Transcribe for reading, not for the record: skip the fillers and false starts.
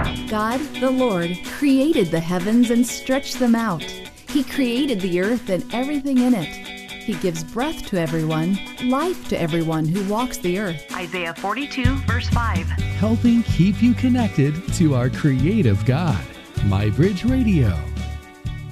God, the Lord, created the heavens and stretched them out. He created the earth and everything in it. He gives breath to everyone, life to everyone who walks the earth. Isaiah 42, verse 5. Helping keep you connected to our creative God. MyBridge Radio.